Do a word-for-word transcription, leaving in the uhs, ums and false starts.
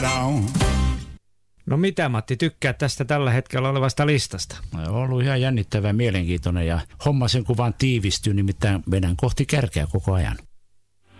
down. No mitä Matti, tykkää tästä tällä hetkellä olevasta listasta? No, on ollut ihan jännittävä, mielenkiintoinen ja homma sen kuvan tiivistyy, nimittäin mennään kohti kärkeä koko ajan.